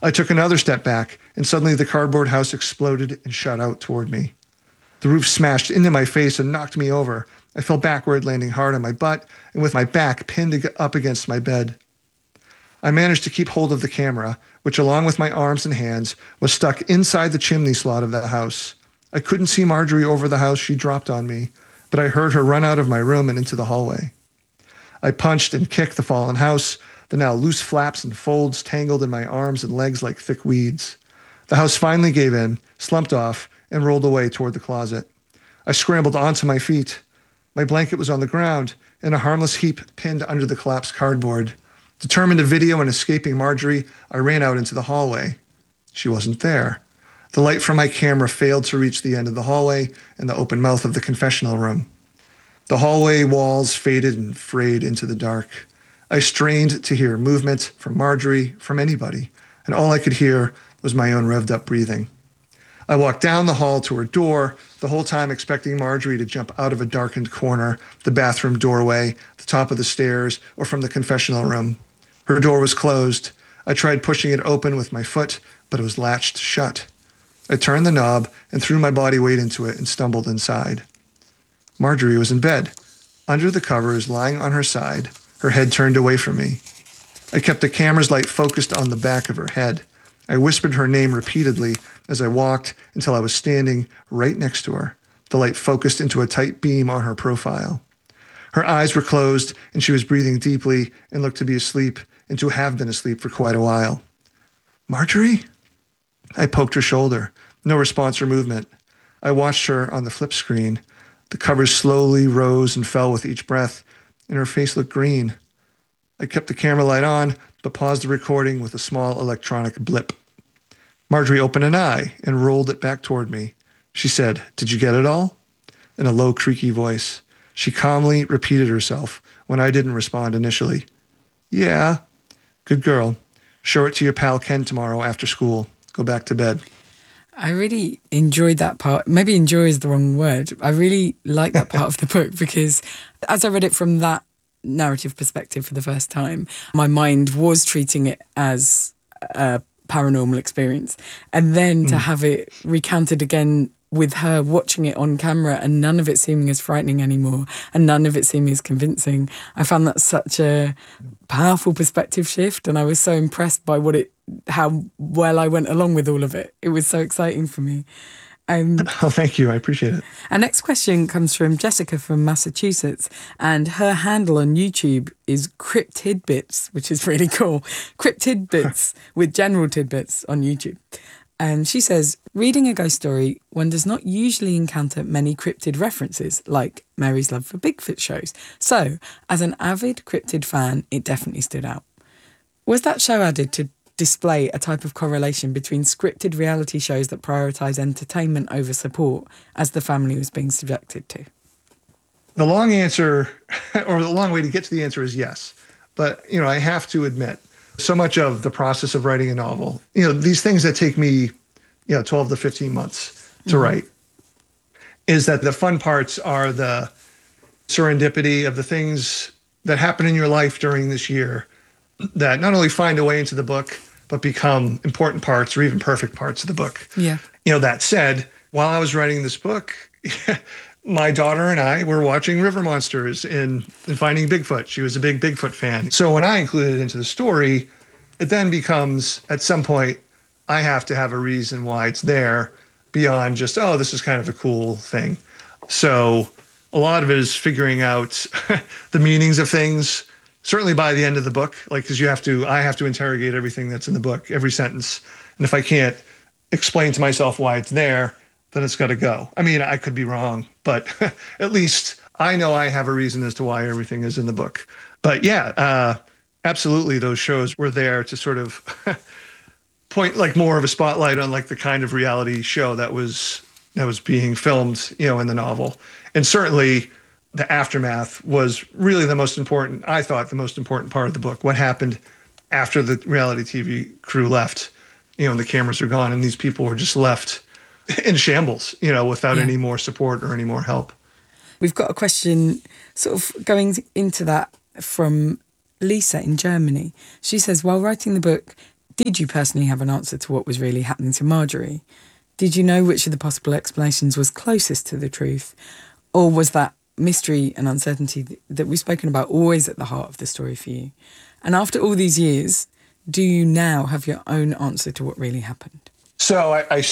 I took another step back, and suddenly the cardboard house exploded and shot out toward me. The roof smashed into my face and knocked me over. I fell backward, landing hard on my butt and with my back pinned up against my bed. I managed to keep hold of the camera, which, along with my arms and hands, was stuck inside the chimney slot of the house. I couldn't see Marjorie over the house. She dropped on me, but I heard her run out of my room and into the hallway. I punched and kicked the fallen house. The now loose flaps and folds tangled in my arms and legs like thick weeds. The house finally gave in, slumped off, and rolled away toward the closet. I scrambled onto my feet. My blanket was on the ground, in a harmless heap pinned under the collapsed cardboard. Determined to video an escaping Marjorie, I ran out into the hallway. She wasn't there. The light from my camera failed to reach the end of the hallway and the open mouth of the confessional room. The hallway walls faded and frayed into the dark. I strained to hear movement from Marjorie, from anybody, and all I could hear was my own revved-up breathing. I walked down the hall to her door, the whole time expecting Marjorie to jump out of a darkened corner, the bathroom doorway, the top of the stairs, or from the confessional room. Her door was closed. I tried pushing it open with my foot, but it was latched shut. I turned the knob and threw my body weight into it and stumbled inside. Marjorie was in bed, under the covers, lying on her side, her head turned away from me. I kept the camera's light focused on the back of her head. I whispered her name repeatedly as I walked until I was standing right next to her, the light focused into a tight beam on her profile. Her eyes were closed, and she was breathing deeply and looked to be asleep and to have been asleep for quite a while. Marjorie? I poked her shoulder. No response or movement. I watched her on the flip screen. The covers slowly rose and fell with each breath, and her face looked green. I kept the camera light on, but paused the recording with a small electronic blip. Marjorie opened an eye and rolled it back toward me. She said, "Did you get it all?" In a low, creaky voice. She calmly repeated herself when I didn't respond initially. "Yeah. Good girl. Show it to your pal Ken tomorrow after school. Go back to bed." I really enjoyed that part. Maybe enjoy is the wrong word. I really like that part of the book because as I read it from that narrative perspective for the first time, my mind was treating it as a paranormal experience. And then to have it recounted again with her watching it on camera and none of it seeming as frightening anymore and none of it seeming as convincing, I found that such a powerful perspective shift, and I was so impressed by how well I went along with all of it. It was so exciting for me. Oh, thank you. I appreciate it. Our next question comes from Jessica from Massachusetts, and her handle on YouTube is Cryptidbits, which is really cool. Cryptidbits with general tidbits on YouTube. And she says, reading a ghost story, one does not usually encounter many cryptid references, like Mary's love for Bigfoot shows. So, as an avid cryptid fan, it definitely stood out. Was that show added to display a type of correlation between scripted reality shows that prioritise entertainment over support, as the family was being subjected to? The long answer, or the long way to get to the answer, is yes. But, I have to admit, so much of the process of writing a novel, these things that take me, 12 to 15 months to write, is that the fun parts are the serendipity of the things that happen in your life during this year that not only find a way into the book, but become important parts or even perfect parts of the book. Yeah. That said, while I was writing this book, my daughter and I were watching River Monsters and Finding Bigfoot. She was a big Bigfoot fan. So when I include it into the story, it then becomes, at some point, I have to have a reason why it's there beyond just, oh, this is kind of a cool thing. So a lot of it is figuring out the meanings of things, certainly by the end of the book, because I have to interrogate everything that's in the book, every sentence. And if I can't explain to myself why it's there, then it's got to go. I mean, I could be wrong, but at least I know I have a reason as to why everything is in the book. But yeah, absolutely, those shows were there to sort of point more of a spotlight on the kind of reality show that was being filmed, in the novel. And certainly the aftermath was really the most important part of the book. What happened after the reality TV crew left, and the cameras are gone and these people were just left in shambles, without any more support or any more help. We've got a question sort of going into that from Lisa in Germany. She says, while writing the book, Did you personally have an answer to what was really happening to Marjorie? Did you know which of the possible explanations was closest to the truth? Or was that mystery and uncertainty that we've spoken about always at the heart of the story for you? And after all these years, do you now have your own answer to what really happened? So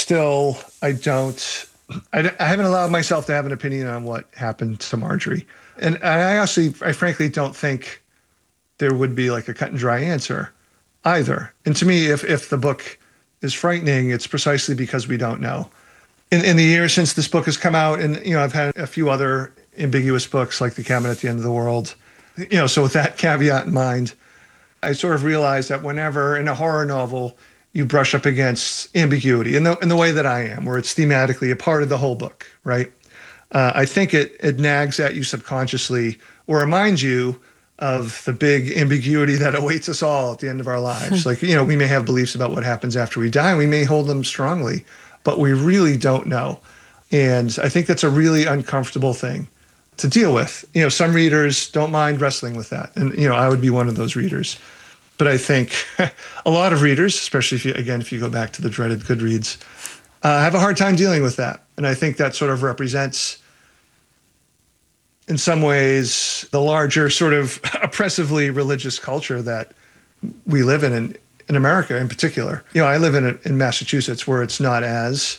I haven't allowed myself to have an opinion on what happened to Marjorie. And I frankly don't think there would be like a cut and dry answer either. And to me, if the book is frightening, it's precisely because we don't know. In the years since this book has come out, and I've had a few other ambiguous books like The Cabin at the End of the World. So with that caveat in mind, I sort of realized that whenever in a horror novel you brush up against ambiguity in the way that I am, where it's thematically a part of the whole book, right? I think it nags at you subconsciously or reminds you of the big ambiguity that awaits us all at the end of our lives. Like, we may have beliefs about what happens after we die. We may hold them strongly, but we really don't know. And I think that's a really uncomfortable thing to deal with. Some readers don't mind wrestling with that. And, I would be one of those readers. But I think a lot of readers, especially if you go back to the dreaded Goodreads, have a hard time dealing with that. And I think that sort of represents, in some ways, the larger sort of oppressively religious culture that we live in America in particular. I live in Massachusetts, where it's not as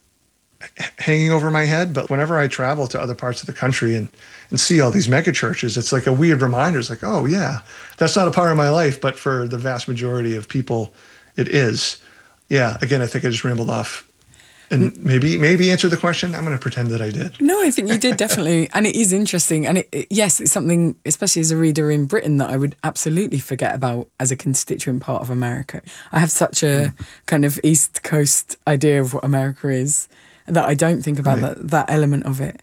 hanging over my head, but whenever I travel to other parts of the country and see all these mega churches, it's like a weird reminder. It's like, oh yeah, that's not a part of my life, but for the vast majority of people, it is. Yeah, again, I think I just rambled off. And maybe answer the question. I'm going to pretend that I did. No, I think you did, definitely. And it is interesting. And yes, it's something, especially as a reader in Britain, that I would absolutely forget about as a constituent part of America. I have such a kind of East Coast idea of what America is that I don't think about that element of it.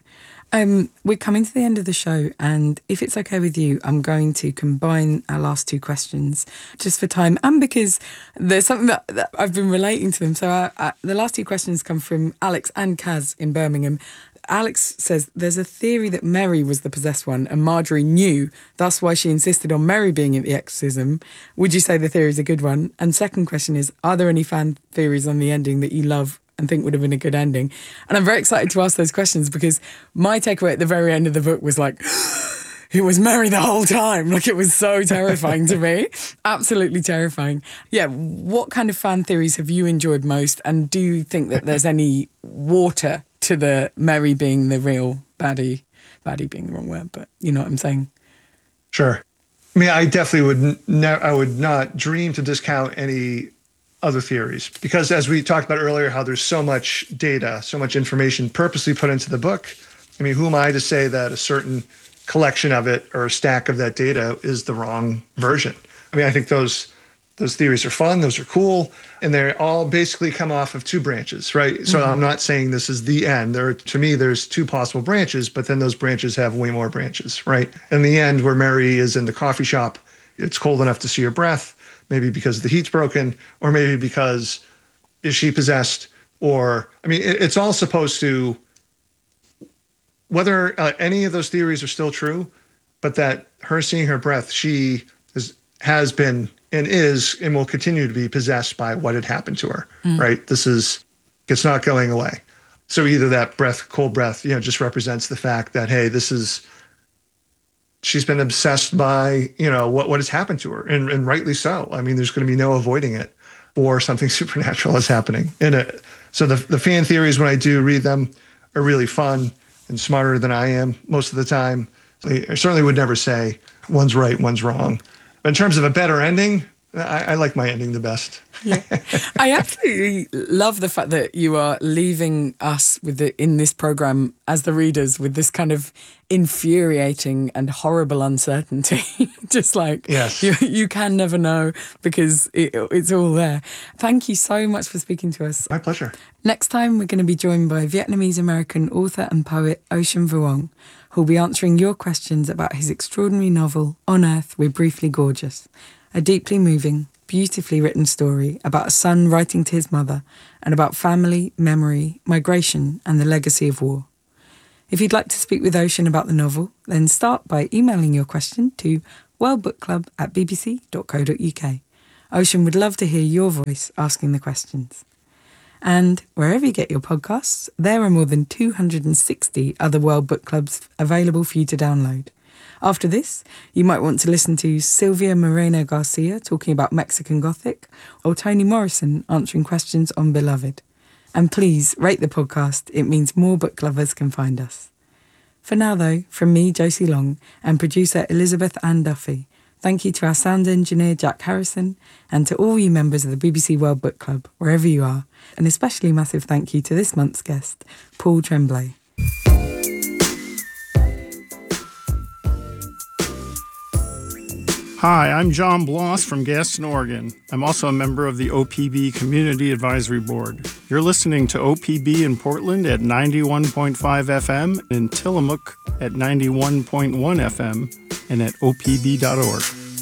We're coming to the end of the show, and if it's okay with you, I'm going to combine our last two questions just for time and because there's something that I've been relating to them. So the last two questions come from Alex and Kaz in Birmingham. Alex says there's a theory that Mary was the possessed one and Marjorie knew, that's why she insisted on Mary being at the exorcism. Would you say the theory is a good one? And second question is, are there any fan theories on the ending that you love and think would have been a good ending? And I'm very excited to ask those questions because my takeaway at the very end of the book was like, it was Mary the whole time. Like, it was so terrifying to me. Absolutely terrifying. Yeah, what kind of fan theories have you enjoyed most? And do you think that there's any water to the Mary being the real baddie? Baddie being the wrong word, but you know what I'm saying? Sure. I mean, I definitely would not dream to discount any other theories, because as we talked about earlier, how there's so much data, so much information purposely put into the book. I mean, who am I to say that a certain collection of it or a stack of that data is the wrong version? I mean, I think those theories are fun, those are cool, and they all basically come off of two branches, right? So I'm not saying this is the end. To me, there's two possible branches, but then those branches have way more branches, right? In the end, where Mary is in the coffee shop, it's cold enough to see her breath, maybe because the heat's broken, or maybe because is she possessed? Or, I mean, it's all supposed to, whether any of those theories are still true, but that her seeing her breath, she has been and is and will continue to be possessed by what had happened to her, right? It's not going away. So either that breath, cold breath, just represents the fact that, hey, she's been obsessed by, what has happened to her, and rightly so. I mean, there's going to be no avoiding it, or something supernatural is happening in it. So the fan theories, when I do read them, are really fun and smarter than I am most of the time. I certainly would never say one's right, one's wrong. But in terms of a better ending, I like my ending the best. Yeah. I absolutely love the fact that you are leaving us in this program as the readers with this kind of infuriating and horrible uncertainty. Just like, yes, you can never know because it's all there. Thank you so much for speaking to us. My pleasure. Next time, we're going to be joined by Vietnamese-American author and poet Ocean Vuong, who'll be answering your questions about his extraordinary novel, On Earth, We're Briefly Gorgeous. A deeply moving, beautifully written story about a son writing to his mother and about family, memory, migration, and the legacy of war. If you'd like to speak with Ocean about the novel, then start by emailing your question to worldbookclub@bbc.co.uk. Ocean would love to hear your voice asking the questions. And wherever you get your podcasts, there are more than 260 other World Book Clubs available for you to download. After this, you might want to listen to Silvia Moreno Garcia talking about Mexican Gothic, or Toni Morrison answering questions on Beloved. And please rate the podcast, it means more book lovers can find us. For now though, from me, Josie Long, and producer Elizabeth Ann Duffy, thank you to our sound engineer Jack Harrison, and to all you members of the BBC World Book Club, wherever you are, and especially massive thank you to this month's guest, Paul Tremblay. Hi, I'm John Bloss from Gaston, Oregon. I'm also a member of the OPB Community Advisory Board. You're listening to OPB in Portland at 91.5 FM, in Tillamook at 91.1 FM, and at opb.org.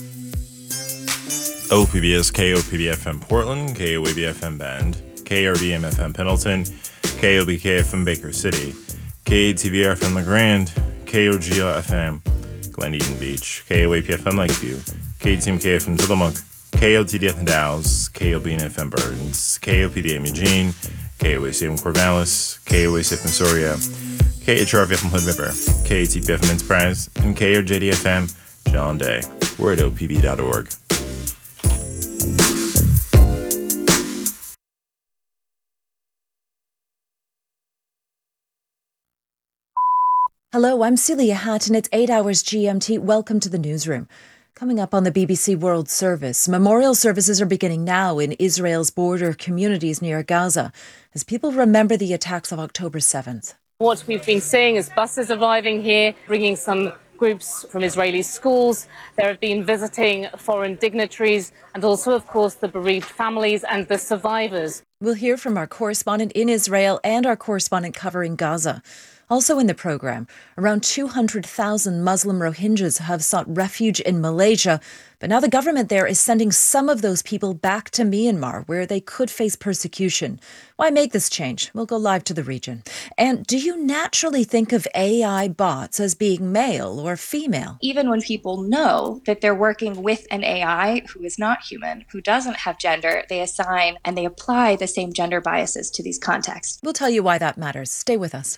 OPB is KOPB FM Portland, KOAB FM Bend, KRBM FM Pendleton, KOBK FM Baker City, KATV FM LeGrand, KOGL FM Glen Eden Beach, KOAP FM Lakeview, KTMK FM Tillamook, KOTD FM Dalles, KOBN FM Burdens, KOPD Eugene, KOAC FM Corvallis, KOAC FM Soria, KHRV FM Hood River, KATP FM Enterprise, and KOJD FM John Day. We're at opb.org. Hello, I'm Celia Hatton. It's 8 hours GMT. Welcome to the newsroom. Coming up on the BBC World Service, memorial services are beginning now in Israel's border communities near Gaza as people remember the attacks of October 7th. What we've been seeing is buses arriving here, bringing some groups from Israeli schools. There have been visiting foreign dignitaries and also, of course, the bereaved families and the survivors. We'll hear from our correspondent in Israel and our correspondent covering Gaza. Also in the programme, around 200,000 Muslim Rohingyas have sought refuge in Malaysia, but now the government there is sending some of those people back to Myanmar, where they could face persecution. Why make this change? We'll go live to the region. And do you naturally think of AI bots as being male or female? Even when people know that they're working with an AI who is not human, who doesn't have gender, they assign and they apply the same gender biases to these contexts. We'll tell you why that matters. Stay with us.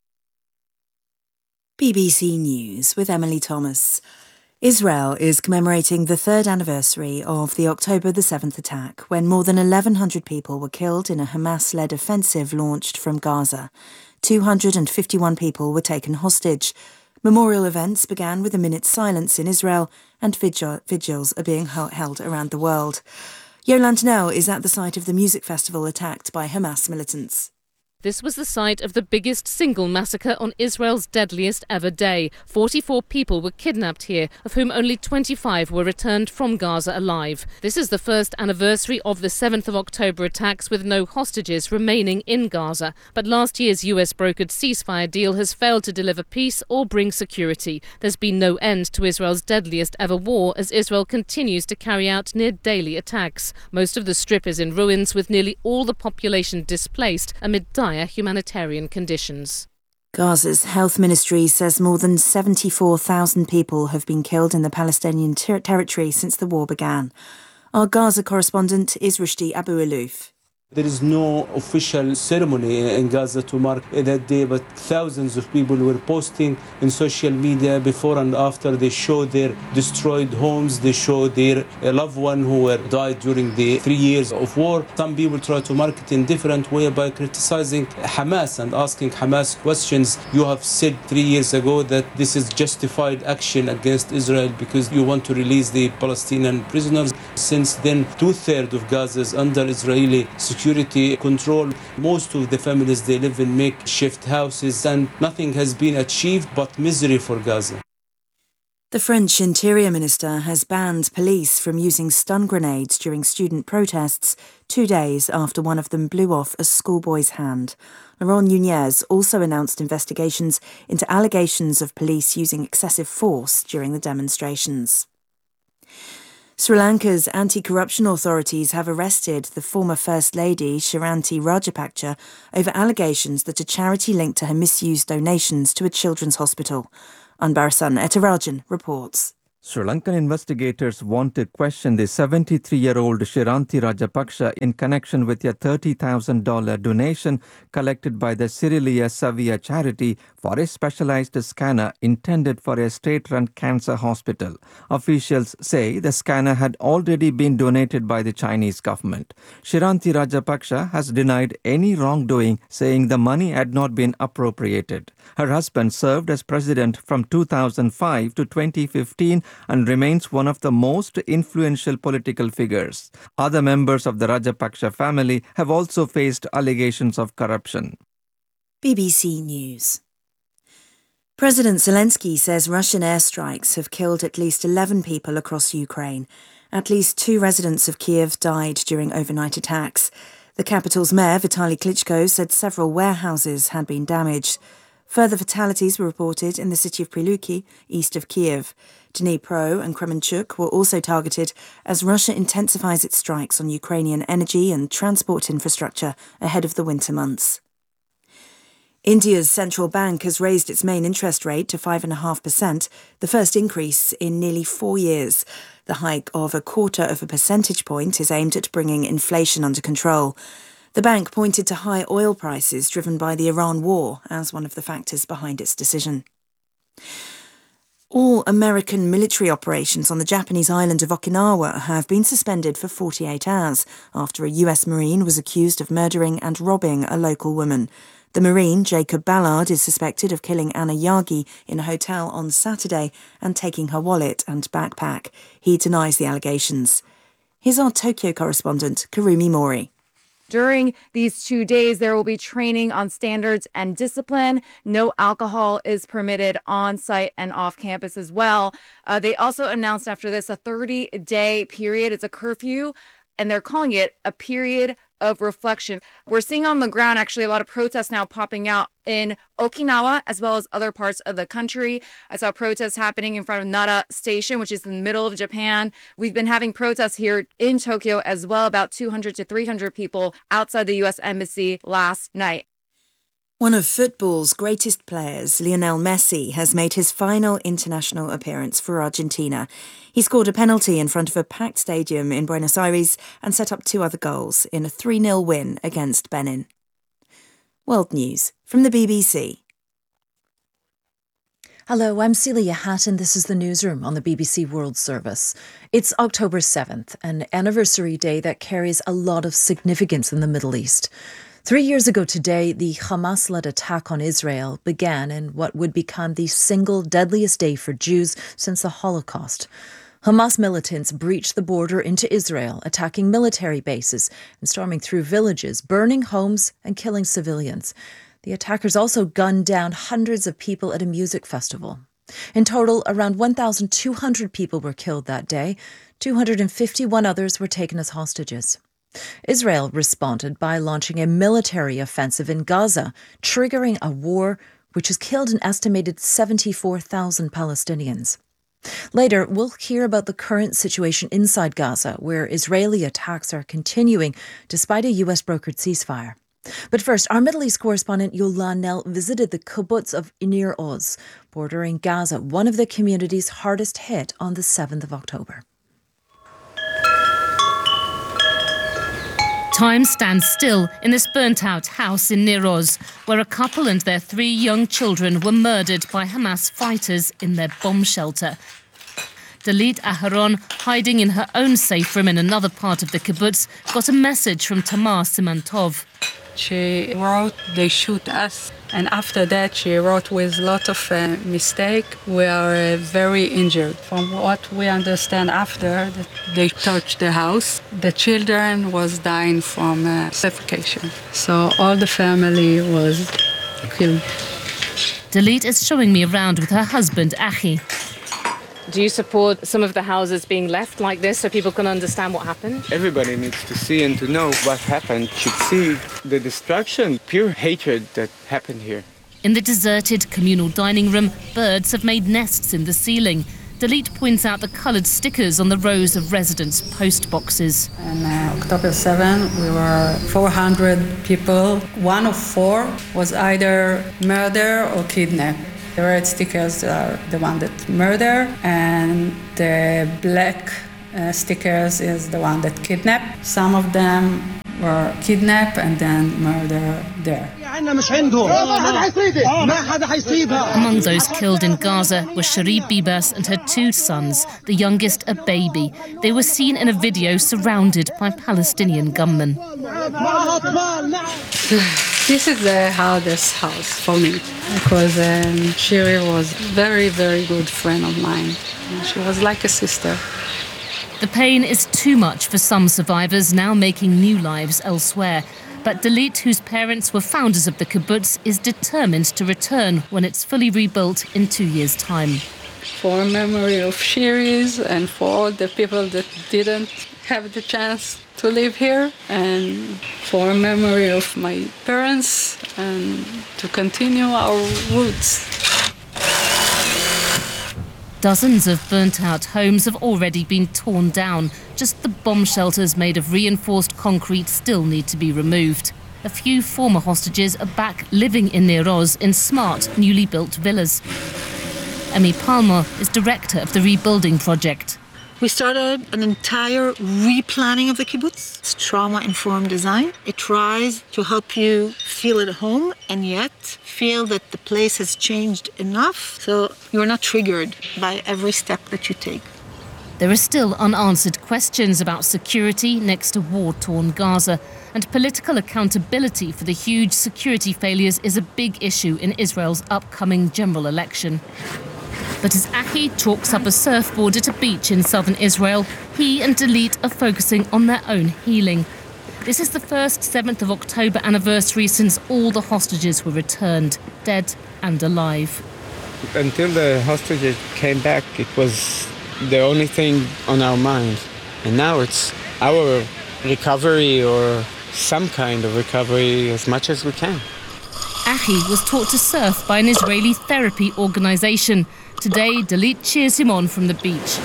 BBC News with Emily Thomas. Israel is commemorating the third anniversary of the October the 7th attack, when more than 1,100 people were killed in a Hamas-led offensive launched from Gaza. 251 people were taken hostage. Memorial events began with a minute's silence in Israel, and vigils are being held around the world. Yolande Knell is at the site of the music festival attacked by Hamas militants. This was the site of the biggest single massacre on Israel's deadliest ever day. 44 people were kidnapped here, of whom only 25 were returned from Gaza alive. This is the first anniversary of the 7th of October attacks, with no hostages remaining in Gaza. But last year's US-brokered ceasefire deal has failed to deliver peace or bring security. There's been no end to Israel's deadliest ever war, as Israel continues to carry out near-daily attacks. Most of the strip is in ruins, with nearly all the population displaced amid dire humanitarian conditions. Gaza's health ministry says more than 74,000 people have been killed in the Palestinian territory since the war began. Our Gaza correspondent is Rushdie Abu Alouf. There is no official ceremony in Gaza to mark that day, but thousands of people were posting in social media before and after. They show their destroyed homes, they show their loved one who were died during the 3 years of war. Some people try to mark it in different way by criticizing Hamas and asking Hamas questions. You have said 3 years ago that this is justified action against Israel because you want to release the Palestinian prisoners. Since then, 2/3 of Gaza is under Israeli security control. Most of the families, they live in makeshift houses, and nothing has been achieved but misery for Gaza. The French Interior Minister has banned police from using stun grenades during student protests 2 days after one of them blew off a schoolboy's hand. Laurent Nunez also announced investigations into allegations of police using excessive force during the demonstrations. Sri Lanka's anti-corruption authorities have arrested the former First Lady Shiranti Rajapaksa over allegations that a charity linked to her misused donations to a children's hospital. Anbarasan Etarajan reports. Sri Lankan investigators want to question the 73-year-old Shiranti Rajapaksa in connection with a $30,000 donation collected by the Sirilia Savia charity for a specialized scanner intended for a state-run cancer hospital. Officials say the scanner had already been donated by the Chinese government. Shiranti Rajapaksa has denied any wrongdoing, saying the money had not been appropriated. Her husband served as president from 2005 to 2015 and remains one of the most influential political figures. Other members of the Rajapaksa family have also faced allegations of corruption. BBC News. President Zelensky says Russian airstrikes have killed at least 11 people across Ukraine. At least 2 residents of Kiev died during overnight attacks. The capital's mayor, Vitaly Klitschko, said several warehouses had been damaged. Further fatalities were reported in the city of Pryluki, east of Kiev. Dnipro and Kremenchuk were also targeted as Russia intensifies its strikes on Ukrainian energy and transport infrastructure ahead of the winter months. India's central bank has raised its main interest rate to 5.5%, the first increase in nearly 4 years. The hike of 0.25 percentage point is aimed at bringing inflation under control. The bank pointed to high oil prices driven by the Iran war as one of the factors behind its decision. All American military operations on the Japanese island of Okinawa have been suspended for 48 hours after a US Marine was accused of murdering and robbing a local woman. The Marine, Jacob Ballard, is suspected of killing Anna Yagi in a hotel on Saturday and taking her wallet and backpack. He denies the allegations. Here's our Tokyo correspondent, Karumi Mori. During these 2 days, there will be training on standards and discipline. No alcohol is permitted on site and off campus as well. They also announced after this a 30-day period. It's a curfew, and they're calling it a period of reflection. We're seeing on the ground actually a lot of protests now popping out in Okinawa as well as other parts of the country. I saw protests happening in front of Nara Station, which is in the middle of Japan. We've been having protests here in Tokyo as well, about 200 to 300 people outside the U.S. Embassy last night. One of football's greatest players, Lionel Messi, has made his final international appearance for Argentina. He scored a penalty in front of a packed stadium in Buenos Aires and set up 2 other goals in a 3-0 win against Benin. World News from the BBC. Hello, I'm Celia Hatton. This is the newsroom on the BBC World Service. It's October 7th, an anniversary day that carries a lot of significance in the Middle East. 3 years ago today, the Hamas-led attack on Israel began in what would become the single deadliest day for Jews since the Holocaust. Hamas militants breached the border into Israel, attacking military bases and storming through villages, burning homes and killing civilians. The attackers also gunned down hundreds of people at a music festival. In total, around 1,200 people were killed that day. 251 others were taken as hostages. Israel responded by launching a military offensive in Gaza, triggering a war which has killed an estimated 74,000 Palestinians. Later, we'll hear about the current situation inside Gaza, where Israeli attacks are continuing despite a US-brokered ceasefire. But first, our Middle East correspondent Yolan Nell visited the kibbutz of Nir Oz, bordering Gaza, one of the communities hardest hit on the 7th of October. Time stands still in this burnt-out house in Nir Oz, where a couple and their 3 young children were murdered by Hamas fighters in their bomb shelter. Dalit Aharon, hiding in her own safe room in another part of the kibbutz, got a message from Tamar Simantov. She wrote, "They shoot us." And after that, she wrote with a lot of mistake. We are very injured. From what we understand after, that they touched the house. The children was dying from suffocation. So all the family was killed. Dalit is showing me around with her husband, Achi. Do you support some of the houses being left like this so people can understand what happened? Everybody needs to see and to know what happened, should see the destruction, pure hatred that happened here. In the deserted communal dining room, birds have made nests in the ceiling. Dalit points out the coloured stickers on the rows of residents' post boxes. On October 7, we were 400 people. 1 of 4 was either murdered or kidnapped. The red stickers are the one that murder, and the black stickers is the one that kidnap. Some of them were kidnapped and then murder there. Among those killed in Gaza were Cherie Bibas and her 2 sons, the youngest a baby. They were seen in a video surrounded by Palestinian gunmen. This is the hardest house for me because Cherie was a very, very good friend of mine. She was like a sister. The pain is too much for some survivors now making new lives elsewhere. But Dalit, whose parents were founders of the kibbutz, is determined to return when it's fully rebuilt in 2 years' time. For memory of Cherie's and for all the people that didn't have the chance to live here, and for memory of my parents, and to continue our roots. Dozens of burnt-out homes have already been torn down. Just the bomb shelters made of reinforced concrete still need to be removed. A few former hostages are back living in Nir Oz in smart, newly built villas. Emmy Palmer is director of the rebuilding project. We started an entire replanning of the kibbutz. It's trauma-informed design. It tries to help you feel at home and yet feel that the place has changed enough so you're not triggered by every step that you take. There are still unanswered questions about security next to war-torn Gaza, and political accountability for the huge security failures is a big issue in Israel's upcoming general election. But as Achi chalks up a surfboard at a beach in southern Israel, he and Dalit are focusing on their own healing. This is the first 7th of October anniversary since all the hostages were returned, dead and alive. Until the hostages came back, it was the only thing on our mind. And now it's our recovery, or some kind of recovery, as much as we can. Achi was taught to surf by an Israeli therapy organisation. Today, Dalit cheers him on from the beach.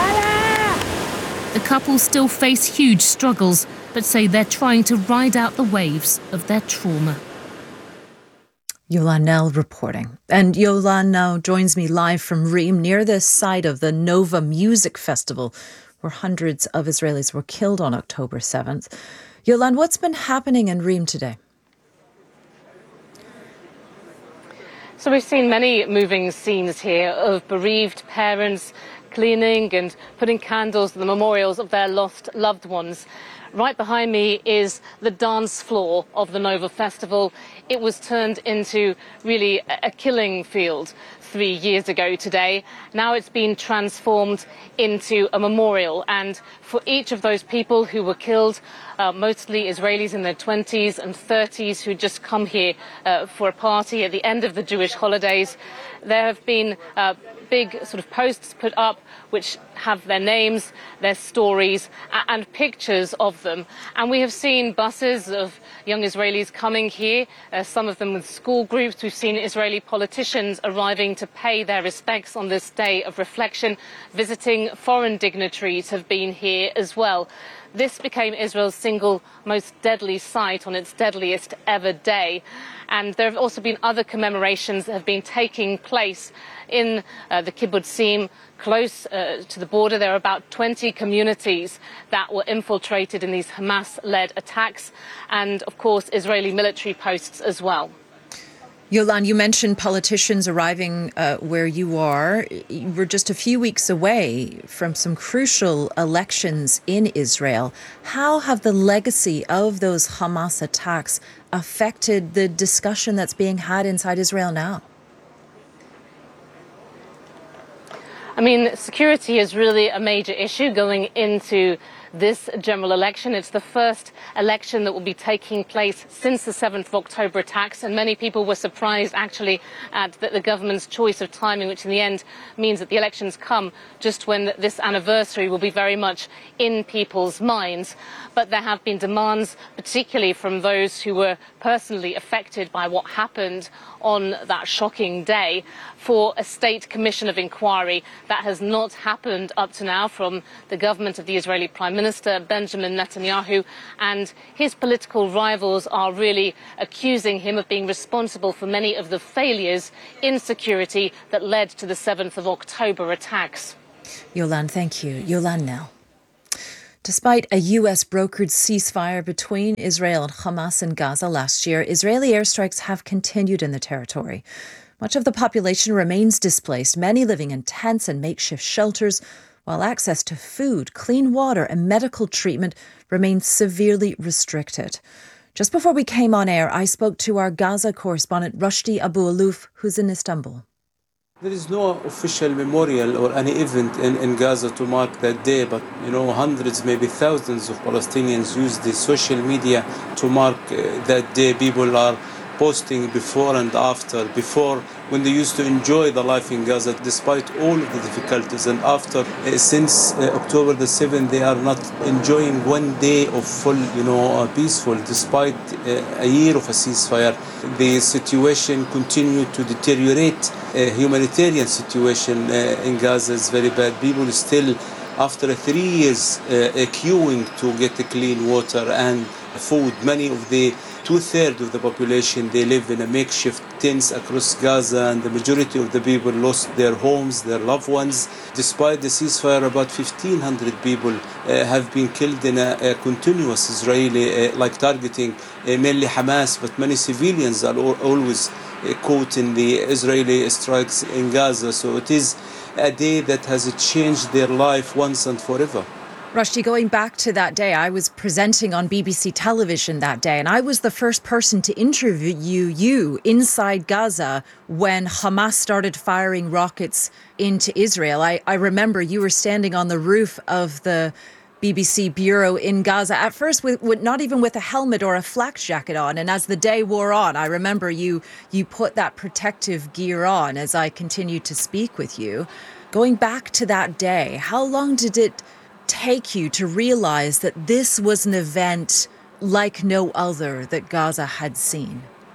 The couple still face huge struggles, but say they're trying to ride out the waves of their trauma. Yolan Nell reporting. And Yolan now joins me live from Reem, near the site of the Nova Music Festival, where hundreds of Israelis were killed on October 7th. Yolan, what's been happening in Reem today? So we've seen many moving scenes here of bereaved parents cleaning and putting candles to the memorials of their lost loved ones. Right behind me is the dance floor of the Nova Festival. It was turned into really a killing field 3 years ago today. Now it's been transformed into a memorial, and for each of those people who were killed, mostly Israelis in their 20s and 30s who just come here for a party at the end of the Jewish holidays, there have been big sort of posts put up which have their names, their stories and pictures of them. And we have seen buses of young Israelis coming here, some of them with school groups. We've seen Israeli politicians arriving to pay their respects on this day of reflection. Visiting foreign dignitaries have been here as well. This became Israel's single most deadly site on its deadliest ever day. And there have also been other commemorations that have been taking place in the kibbutzim close to the border. There are about 20 communities that were infiltrated in these Hamas-led attacks, and of course Israeli military posts as well. Yolan, you mentioned politicians arriving where you are. We're just a few weeks away from some crucial elections in Israel. How have the legacy of those Hamas attacks affected the discussion that's being had inside Israel now? I mean, security is really a major issue going into this general election. It's the first election that will be taking place since the 7th of October attacks, and many people were surprised actually at the government's choice of timing, which in the end means that the elections come just when this anniversary will be very much in people's minds. But there have been demands, particularly from those who were personally affected by what happened on that shocking day, for a state commission of inquiry. That has not happened up to now from the government of the Israeli Prime Minister. Minister Benjamin Netanyahu, and his political rivals are really accusing him of being responsible for many of the failures in security that led to the 7th of October attacks. Yolande, thank you. Yolande now. Despite a U.S. brokered ceasefire between Israel and Hamas in Gaza last year, Israeli airstrikes have continued in the territory. Much of the population remains displaced, many living in tents and makeshift shelters, while access to food, clean water and medical treatment remains severely restricted. Just before we came on air, I spoke to our Gaza correspondent Rushdie Abu-Alouf, who's in Istanbul. There is no official memorial or any event in Gaza to mark that day, but hundreds, maybe thousands of Palestinians use the social media to mark that day. People are posting before and after, before when they used to enjoy the life in Gaza despite all of the difficulties, and after since October the 7th they are not enjoying one day of full peaceful despite a year of a ceasefire. The situation continued to deteriorate. Humanitarian situation in Gaza is very bad. People still, after 3 years, queuing to get clean water and food. Many of the 2/3 of the population, they live in a makeshift tents across Gaza, and the majority of the people lost their homes, their loved ones. Despite the ceasefire, about 1,500 people have been killed in a continuous Israeli targeting mainly Hamas, but many civilians are always caught in the Israeli strikes in Gaza. So it is a day that has changed their life once and forever. Rushdie, going back to that day, I was presenting on BBC television that day, and I was the first person to interview you inside Gaza when Hamas started firing rockets into Israel. I remember you were standing on the roof of the BBC bureau in Gaza, at first with not even with a helmet or a flak jacket on. And as the day wore on, I remember you put that protective gear on as I continued to speak with you. Going back to that day, how long did it take you to realize that this was an event like no other that Gaza had seen?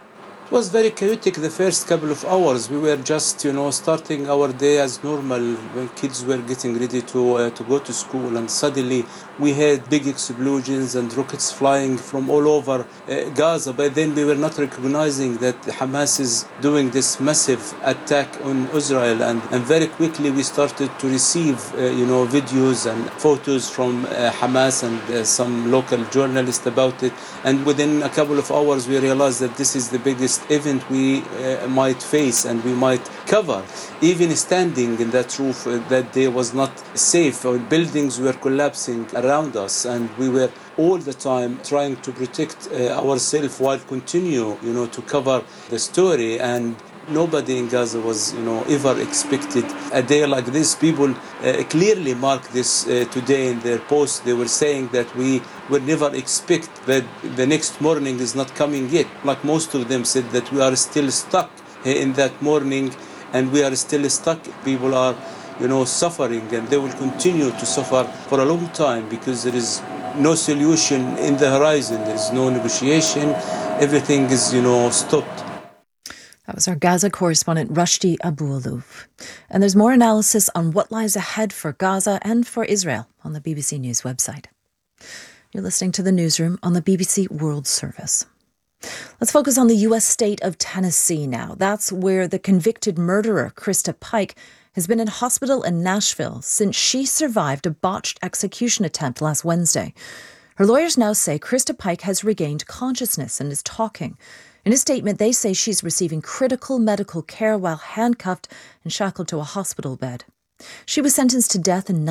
It was very chaotic the first couple of hours. We were just, starting our day as normal when kids were getting ready to go to school, and suddenly we had big explosions and rockets flying from all over Gaza. By then we were not recognizing that Hamas is doing this massive attack on Israel, and very quickly we started to receive videos and photos from Hamas and some local journalists about it, and within a couple of hours we realized that this is the biggest event we might face and we might cover. Even standing in that roof that day was not safe. Our buildings were collapsing around us, and we were all the time trying to protect ourselves while continue to cover the story. And nobody in Gaza was ever expected a day like this. People clearly mark this today in their posts. They were saying that we would never expect that the next morning is not coming yet. Like most of them said that we are still stuck in that morning, and we are still stuck. People are suffering, and they will continue to suffer for a long time because there is no solution in the horizon. There is no negotiation. Everything is stopped. That was our Gaza correspondent Rushdie Abu-Alouf. And there's more analysis on what lies ahead for Gaza and for Israel on the BBC News website. You're listening to the newsroom on the BBC World Service. Let's focus on the U.S. state of Tennessee now. That's where the convicted murderer, Krista Pike, has been in hospital in Nashville since she survived a botched execution attempt last Wednesday. Her lawyers now say Krista Pike has regained consciousness and is talking. In a statement, they say she's receiving critical medical care while handcuffed and shackled to a hospital bed. She was sentenced to death in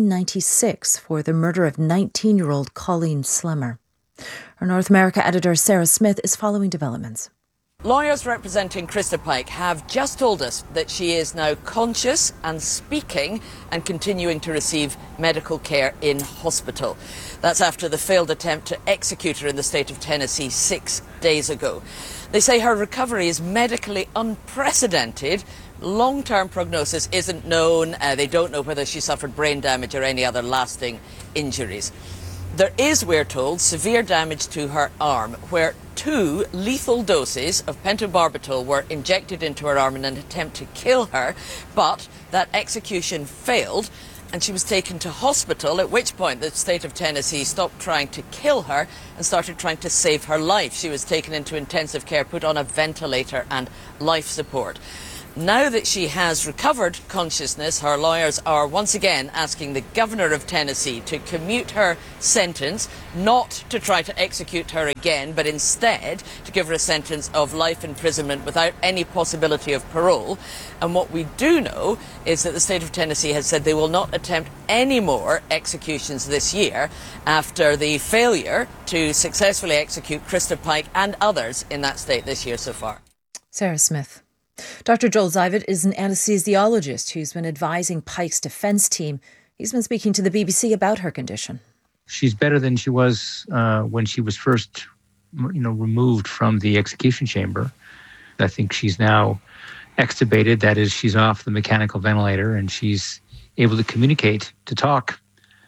1996 for the murder of 19-year-old Colleen Slemmer. Our North America editor Sarah Smith is following developments. Lawyers representing Krista Pike have just told us that she is now conscious and speaking and continuing to receive medical care in hospital. That's after the failed attempt to execute her in the state of Tennessee 6 days ago. They say her recovery is medically unprecedented. Long-term prognosis isn't known. They don't know whether she suffered brain damage or any other lasting injuries. There is, we're told, severe damage to her arm, where 2 lethal doses of pentobarbital were injected into her arm in an attempt to kill her, but that execution failed, and she was taken to hospital, at which point the state of Tennessee stopped trying to kill her and started trying to save her life. She was taken into intensive care, put on a ventilator and life support. Now that she has recovered consciousness, her lawyers are once again asking the governor of Tennessee to commute her sentence, not to try to execute her again, but instead to give her a sentence of life imprisonment without any possibility of parole. And what we do know is that the state of Tennessee has said they will not attempt any more executions this year after the failure to successfully execute Krista Pike and others in that state this year so far. Sarah Smith. Dr. Joel Zivit is an anesthesiologist who's been advising Pike's defence team. He's been speaking to the BBC about her condition. She's better than she was when she was first, removed from the execution chamber. I think she's now extubated. That is, she's off the mechanical ventilator and she's able to communicate, to talk.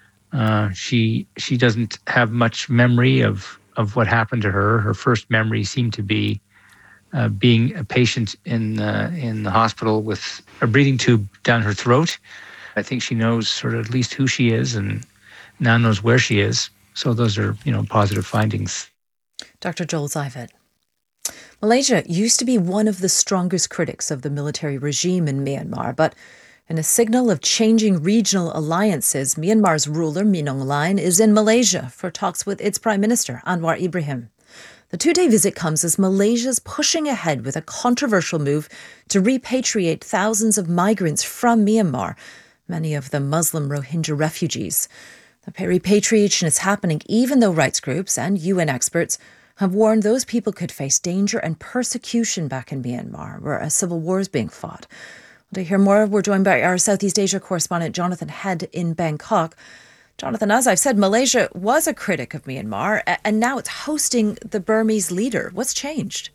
She doesn't have much memory of what happened to her. Her first memory seemed to be being a patient in the hospital with a breathing tube down her throat. I think she knows sort of at least who she is and now knows where she is. So those are, positive findings. Dr. Joel Zivit. Malaysia used to be one of the strongest critics of the military regime in Myanmar, but in a signal of changing regional alliances, Myanmar's ruler, Min Aung Hlaing, is in Malaysia for talks with its Prime Minister, Anwar Ibrahim. The two-day visit comes as Malaysia's pushing ahead with a controversial move to repatriate thousands of migrants from Myanmar, many of them Muslim Rohingya refugees. The repatriation is happening even though rights groups and UN experts have warned those people could face danger and persecution back in Myanmar, where a civil war is being fought. To hear more, we're joined by our Southeast Asia correspondent Jonathan Head in Bangkok. Jonathan, as I've said, Malaysia was a critic of Myanmar, and now it's hosting the Burmese leader. What's changed?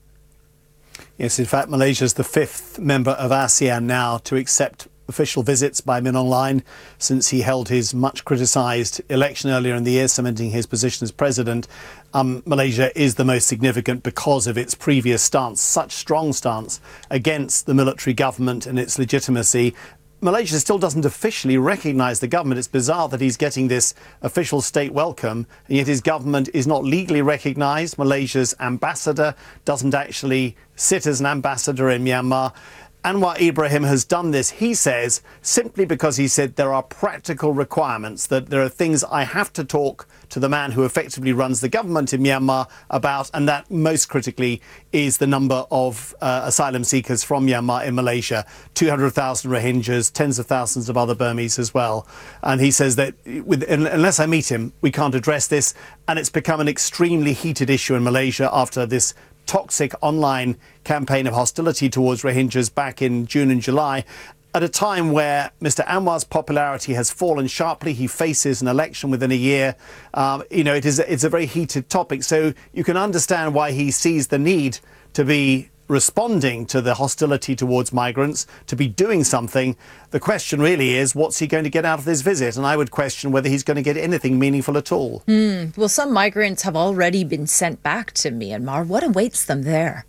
Yes, in fact, Malaysia is the fifth member of ASEAN now to accept official visits by Min Aung Hlaing since he held his much criticised election earlier in the year, cementing his position as president. Malaysia is the most significant because of its previous stance, such strong stance against the military government and its legitimacy. Malaysia still doesn't officially recognise the government. It's bizarre that he's getting this official state welcome, and yet his government is not legally recognised. Malaysia's ambassador doesn't actually sit as an ambassador in Myanmar. Anwar Ibrahim has done this, he says, simply because he said there are practical requirements, that there are things I have to talk to the man who effectively runs the government in Myanmar about, and that most critically is the number of asylum seekers from Myanmar in Malaysia, 200,000 Rohingyas, tens of thousands of other Burmese as well. And he says that unless I meet him, we can't address this, and it's become an extremely heated issue in Malaysia after this toxic online campaign of hostility towards Rohingyas back in June and July, at a time where Mr. Anwar's popularity has fallen sharply. He faces an election within a year. It's a very heated topic. So you can understand why he sees the need to be responding to the hostility towards migrants, to be doing something. The question really is, what's he going to get out of this visit? And I would question whether he's going to get anything meaningful at all. Well, some migrants have already been sent back to Myanmar. What awaits them there?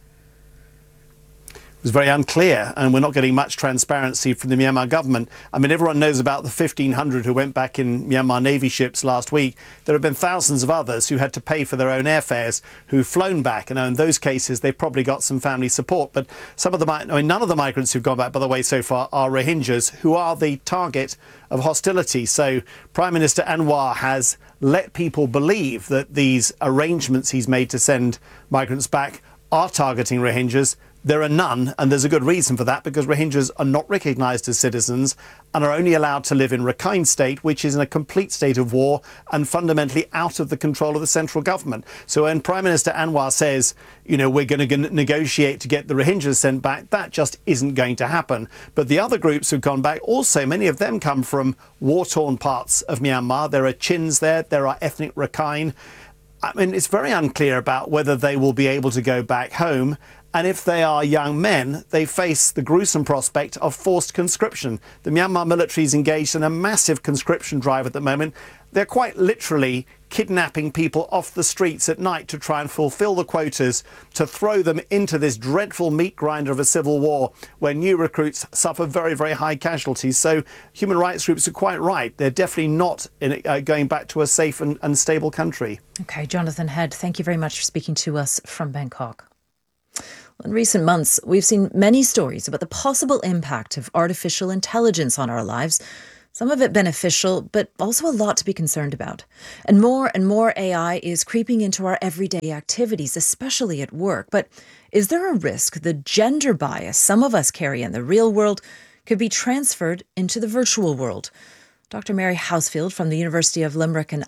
It was very unclear, and we're not getting much transparency from the Myanmar government. I mean, everyone knows about the 1,500 who went back in Myanmar Navy ships last week. There have been thousands of others who had to pay for their own airfares, who've flown back, and in those cases, they've probably got some family support. But none of the migrants who've gone back, by the way, so far are Rohingyas, who are the target of hostility. So Prime Minister Anwar has let people believe that these arrangements he's made to send migrants back are targeting Rohingyas. There are none, and there's a good reason for that, because Rohingyas are not recognised as citizens and are only allowed to live in Rakhine State, which is in a complete state of war and fundamentally out of the control of the central government. So when Prime Minister Anwar says, we're going to negotiate to get the Rohingyas sent back, that just isn't going to happen. But the other groups who've gone back, also many of them come from war-torn parts of Myanmar. There are Chins there are ethnic Rakhine. I mean, it's very unclear about whether they will be able to go back home. And if they are young men, they face the gruesome prospect of forced conscription. The Myanmar military is engaged in a massive conscription drive at the moment. They're quite literally kidnapping people off the streets at night to try and fulfill the quotas, to throw them into this dreadful meat grinder of a civil war where new recruits suffer very, very high casualties. So human rights groups are quite right. They're definitely not going back to a safe and stable country. Okay, Jonathan Head, thank you very much for speaking to us from Bangkok. In recent months, we've seen many stories about the possible impact of artificial intelligence on our lives. Some of it beneficial, but also a lot to be concerned about. And more AI is creeping into our everyday activities, especially at work. But is there a risk the gender bias some of us carry in the real world could be transferred into the virtual world? Dr. Mary Housefield from the University of Limerick in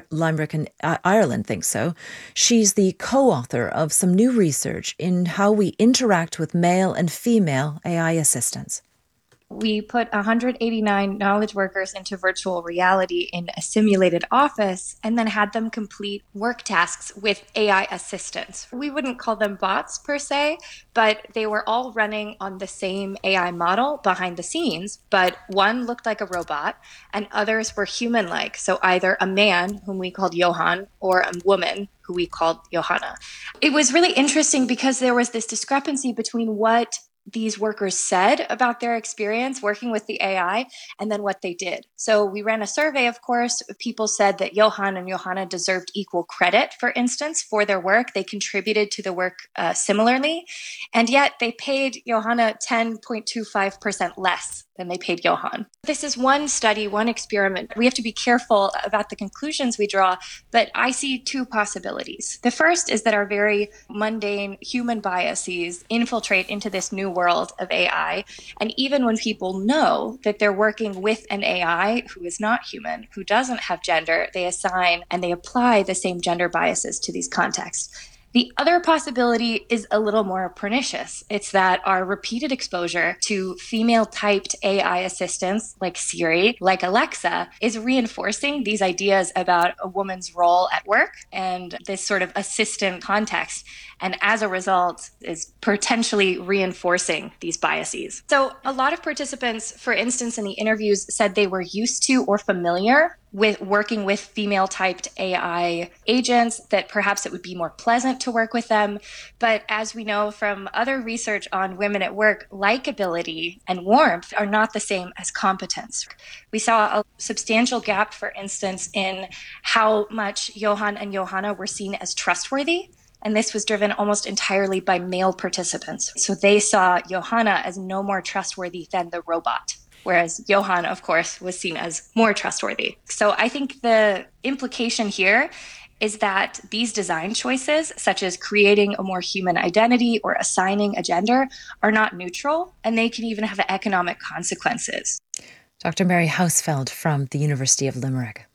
Ireland thinks so. She's the co-author of some new research in how we interact with male and female AI assistants. We put 189 knowledge workers into virtual reality in a simulated office and then had them complete work tasks with AI assistants. We wouldn't call them bots per se, but they were all running on the same AI model behind the scenes, but one looked like a robot and others were human-like. So either a man, whom we called Johan, or a woman, who we called Johanna. It was really interesting because there was this discrepancy between what these workers said about their experience working with the AI and then what they did. So we ran a survey, of course. People said that Johan and Johanna deserved equal credit, for instance, for their work. They contributed to the work similarly, and yet they paid Johanna 10.25% less than they paid Johan. This is one study, one experiment. We have to be careful about the conclusions we draw, but I see two possibilities. The first is that our very mundane human biases infiltrate into this new world of AI. And even when people know that they're working with an AI who is not human, who doesn't have gender, they assign and they apply the same gender biases to these contexts. The other possibility is a little more pernicious. It's that our repeated exposure to female-typed AI assistants like Siri, like Alexa, is reinforcing these ideas about a woman's role at work and this sort of assistant context. And as a result, is potentially reinforcing these biases. So a lot of participants, for instance, in the interviews said they were used to or familiar with working with female-typed AI agents, that perhaps it would be more pleasant to work with them. But as we know from other research on women at work, likability and warmth are not the same as competence. We saw a substantial gap, for instance, in how much Johan and Johanna were seen as trustworthy. And this was driven almost entirely by male participants. So they saw Johanna as no more trustworthy than the robot, whereas Johan, of course, was seen as more trustworthy. So I think the implication here is that these design choices, such as creating a more human identity or assigning a gender, are not neutral, and they can even have economic consequences. Dr. Mary Housefield from the University of Limerick.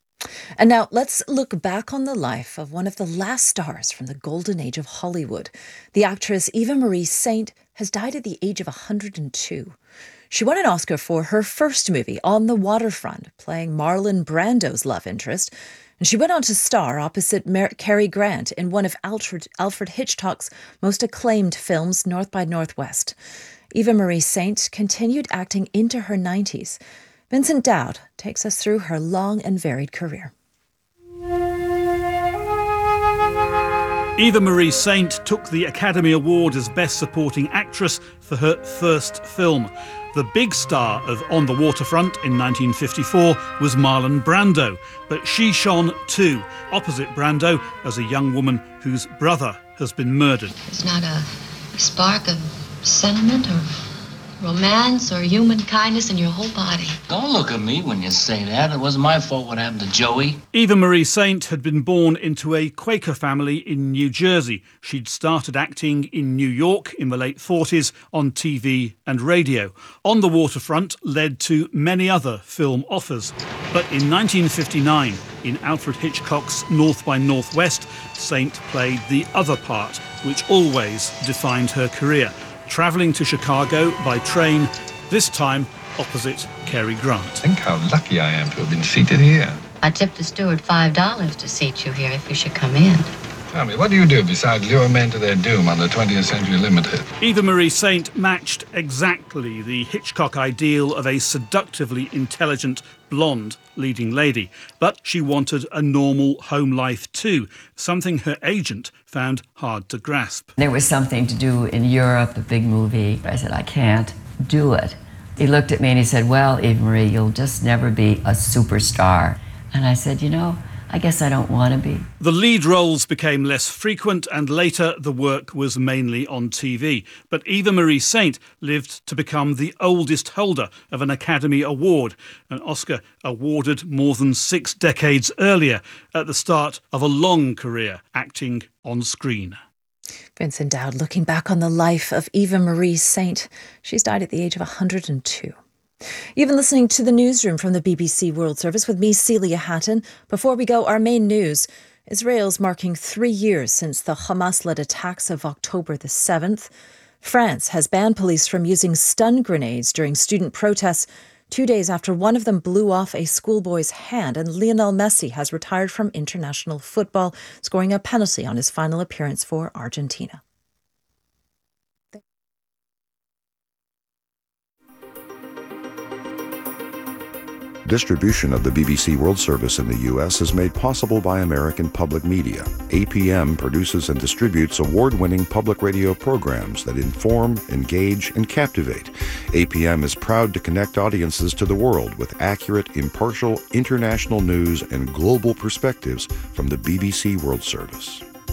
And now let's look back on the life of one of the last stars from the golden age of Hollywood. The actress Eva Marie Saint has died at the age of 102. She won an Oscar for her first movie, On the Waterfront, playing Marlon Brando's love interest. And she went on to star opposite Cary Grant in one of Alfred Hitchcock's most acclaimed films, North by Northwest. Eva Marie Saint continued acting into her 90s. Vincent Dowd takes us through her long and varied career. Eva Marie Saint took the Academy Award as Best Supporting Actress for her first film. The big star of On the Waterfront in 1954 was Marlon Brando, but she shone too, opposite Brando as a young woman whose brother has been murdered. It's not a spark of sentiment or romance or human kindness in your whole body. Don't look at me when you say that. It wasn't my fault what happened to Joey. Eva Marie Saint had been born into a Quaker family in New Jersey. She'd started acting in New York in the late 40s on TV and radio. On the Waterfront led to many other film offers. But in 1959, in Alfred Hitchcock's North by Northwest, Saint played the other part, which always defined her career, travelling to Chicago by train, this time opposite Cary Grant. Think how lucky I am to have been seated here. I tipped the steward $5 to seat you here if you should come in. Tell me, what do you do besides lure men to their doom on the 20th Century Limited? Eva Marie Saint matched exactly the Hitchcock ideal of a seductively intelligent blonde leading lady, but she wanted a normal home life too, something her agent found hard to grasp. There was something to do in Europe, a big movie. I said, I can't do it. He looked at me and he said, well, Eva Marie, you'll just never be a superstar. And I said, I guess I don't want to be. The lead roles became less frequent and later the work was mainly on TV. But Eva Marie Saint lived to become the oldest holder of an Academy Award, an Oscar awarded more than 6 decades earlier at the start of a long career acting on screen. Vincent Dowd looking back on the life of Eva Marie Saint. She's died at the age of 102. You've been listening to the newsroom from the BBC World Service with me, Celia Hatton. Before we go, our main news. Israel's marking 3 years since the Hamas-led attacks of October the 7th. France has banned police from using stun grenades during student protests 2 days after one of them blew off a schoolboy's hand. And Lionel Messi has retired from international football, scoring a penalty on his final appearance for Argentina. Distribution of the BBC World Service in the U.S. is made possible by American Public Media. APM produces and distributes award-winning public radio programs that inform, engage, and captivate. APM is proud to connect audiences to the world with accurate, impartial, international news and global perspectives from the BBC World Service.